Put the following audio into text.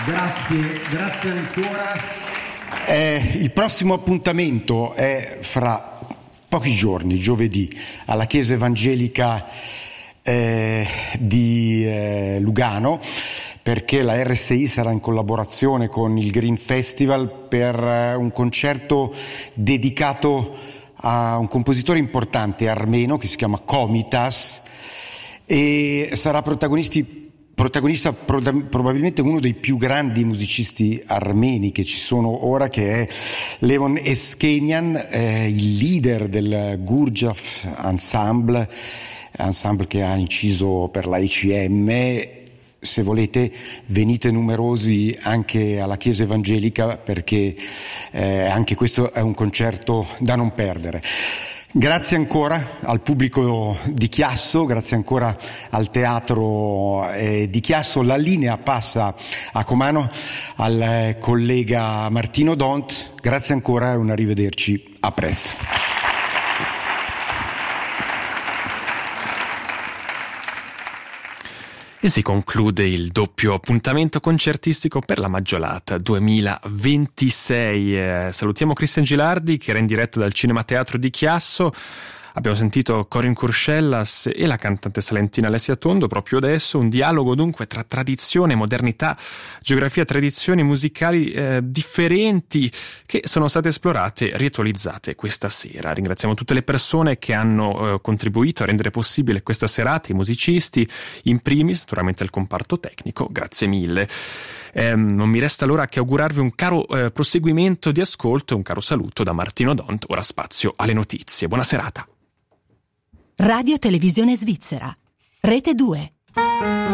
Grazie ancora. Il prossimo appuntamento è fra pochi giorni, giovedì, alla Chiesa Evangelica di Lugano, perché la RSI sarà in collaborazione con il Green Festival per un concerto dedicato a un compositore importante armeno che si chiama Komitas, e sarà protagonista probabilmente uno dei più grandi musicisti armeni che ci sono ora, che è Levon Eskenian, il leader del Gurdjieff Ensemble che ha inciso per la ECM. Se volete venite numerosi anche alla Chiesa Evangelica, perché anche questo è un concerto da non perdere. Grazie ancora al pubblico di Chiasso, grazie ancora al teatro di Chiasso. La linea passa a Comano al collega Martino Dont. Grazie ancora e un arrivederci, a presto. E si conclude il doppio appuntamento concertistico per la Maggiolata 2026. Salutiamo Cristian Gilardi, che era in diretta dal Cinema Teatro di Chiasso. Abbiamo sentito Corin Curcellas e la cantante salentina Alessia Tondo proprio adesso, un dialogo dunque tra tradizione, modernità, geografia, tradizioni musicali differenti che sono state esplorate e ritualizzate questa sera. Ringraziamo tutte le persone che hanno contribuito a rendere possibile questa serata, i musicisti, in primis naturalmente il comparto tecnico, grazie mille. Non mi resta allora che augurarvi un caro proseguimento di ascolto e un caro saluto da Martino Dont. Ora spazio alle notizie. Buona serata. Radio Televisione Svizzera, Rete 2.